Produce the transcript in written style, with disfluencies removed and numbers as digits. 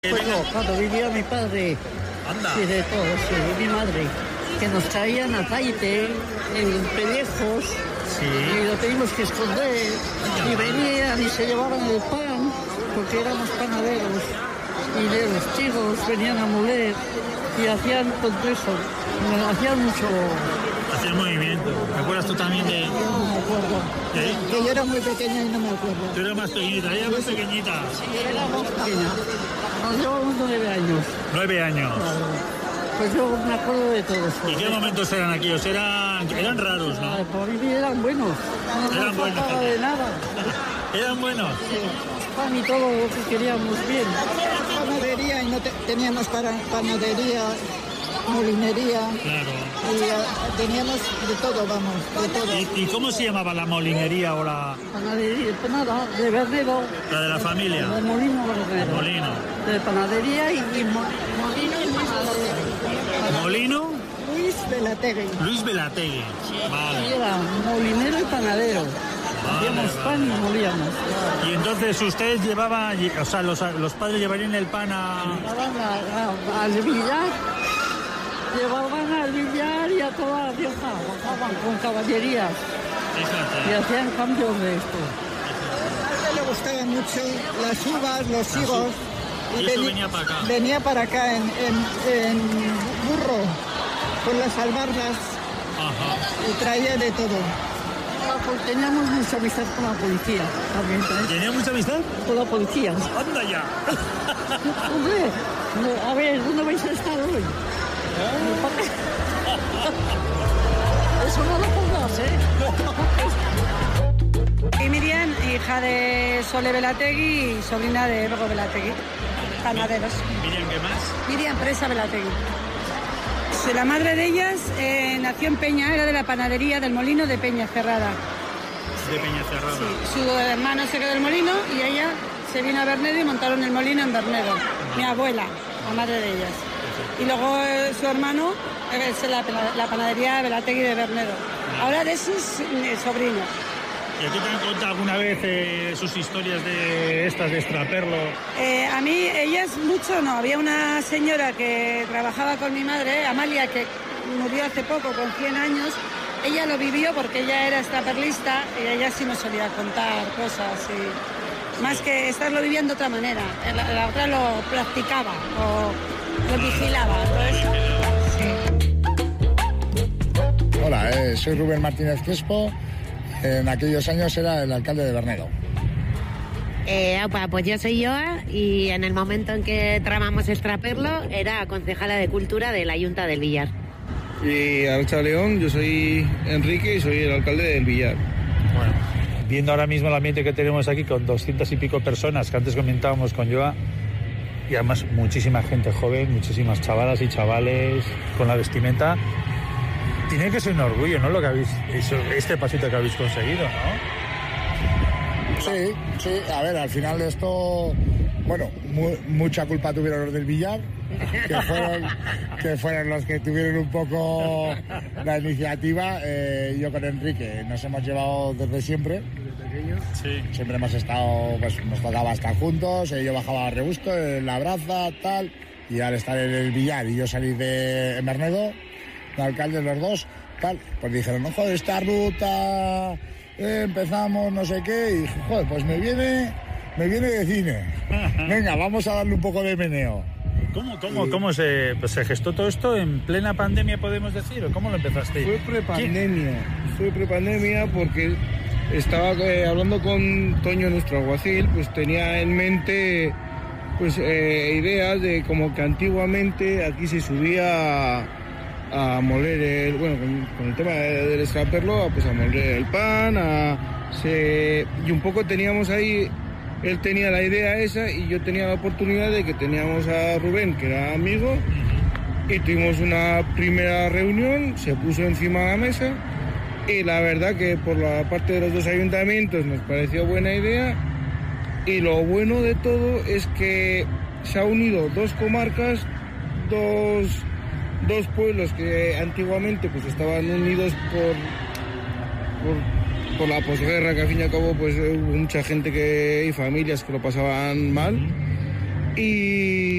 Pues no, cuando vivía mi padre, y de todo, sí, y mi madre, que nos traían aceite en pellejos, y lo teníamos que esconder, y venían y se llevaban el pan, porque éramos panaderos, y de los chicos venían a moler, y hacían con eso, hacían mucho... Hacían movimiento. ¿Te acuerdas tú también de...? Yo no me acuerdo. ¿Eh? Que yo era muy pequeña y no me acuerdo. Tú eras más pequeñita, ella más pequeñita. Sí, era más pequeña. Nos llevamos 9 años. 9 años. Claro. Pues yo me acuerdo de todo eso. ¿Y qué momentos eran aquellos? Eran raros, ¿no? Por vivir eran buenos. No eran buenos. faltaba de nada. ¿Eran buenos? Sí. Pan y todo lo que queríamos bien. Panadería y no teníamos panadería, molinería. Claro. Y teníamos de todo, vamos, de todo. ¿Y cómo se llamaba la molinería o la...? Panadería, nada, de Bernedo. ¿La de la familia? De Molino Bernedo. Molino. De panadería y Molino y panadería. ¿Molino? Luis Belategui. Luis Belategui. Vale. Era molinero y panadero. Hacíamos pan y molíamos. Y entonces ustedes llevaban, o sea, los padres llevarían el pan a... Llevaban al billar. Llevaban al billar y a toda la Rioja. Bajaban con caballerías. Fíjate. Y hacían cambios de esto. A él le gustaban mucho las uvas, los higos. Y eso venía para acá. Venía para acá en burro, con las albardas. Ajá. Y traía de todo. Pues teníamos mucha amistad con la policía también. ¿Tenía mucha amistad? Con la policía. ¡Anda ya! Hombre, a ver, ¿dónde vais a estar hoy? Eso no lo pongas, Y Miriam, hija de Sole Belategui y sobrina de Ego Belategui, panaderos. ¿Miriam qué más? Miriam Presa Belategui. La madre de ellas nació en Peña, era de la panadería del molino de Peña Cerrada. De Peña Cerrada. Sí, su hermano se quedó del molino y ella se vino a Bernedo y montaron el molino en Bernedo. Mi abuela, la madre de ellas. Y luego su hermano es la panadería Belategui de Bernedo. Ahora de sus sobrinos. ¿Y a ti te han contado alguna vez sus historias de estas de extraperlo? A mí, ellas mucho no. Había una señora que trabajaba con mi madre, Amalia, que murió hace poco, con 100 años. Ella lo vivió porque ella era extraperlista y ella sí nos solía contar cosas. Y más que estarlo viviendo de otra manera. La otra lo practicaba o lo vigilaba. Sí. Hola, soy Rubén Martínez Crespo. En aquellos años era el alcalde de Bernedo. Pues yo soy Joa y en el momento en que tramamos extraperlo era concejala de Cultura de la Junta del Villar. Y Archa León, yo soy Enrique y soy el alcalde del Villar. Bueno, viendo ahora mismo el ambiente que tenemos aquí con 200 y pico personas que antes comentábamos con Joa, y además muchísima gente joven, muchísimas chavalas y chavales con la vestimenta. Tiene que ser un orgullo, ¿no? Lo que habéis, este pasito que habéis conseguido, ¿no? Sí, a ver, al final de esto, bueno, mucha culpa tuvieron los del Villar, que fueron los que tuvieron un poco la iniciativa. Yo con Enrique nos hemos llevado desde siempre. Sí. Siempre hemos estado, pues nos tocaba estar juntos, yo bajaba a Rebusto, en La Braza, tal, y al estar en el Villar y yo salir de Bernedo, de alcalde los dos, tal, pues dijeron, no, joder, esta ruta, empezamos, no sé qué, y dije, joder, pues me viene de cine. Venga, vamos a darle un poco de meneo. ¿Cómo se gestó todo esto? ¿En plena pandemia podemos decir? ¿O cómo lo empezaste? Fue prepandemia porque estaba hablando con Toño, nuestro alguacil, pues tenía en mente pues ideas de como que antiguamente aquí se subía a moler con el tema del extraperlo, pues a moler el pan, y un poco teníamos ahí, él tenía la idea esa y yo tenía la oportunidad de que teníamos a Rubén, que era amigo, y tuvimos una primera reunión, se puso encima de la mesa y la verdad que por la parte de los dos ayuntamientos nos pareció buena idea, y lo bueno de todo es que se ha unido dos comarcas, dos pueblos que antiguamente pues estaban unidos por la posguerra, que al fin y al cabo pues hubo mucha gente y familias que lo pasaban mal, y